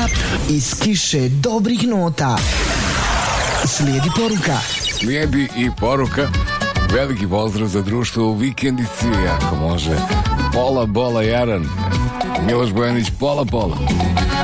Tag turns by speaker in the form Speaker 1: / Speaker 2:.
Speaker 1: Iz kiše dobrih nota slijedi poruka.
Speaker 2: Slijedi i poruka. Veliki pozdrav za društvo u vikendici, ako može. Pola, bola, jaran. Miloš Bojanić, pola, pola.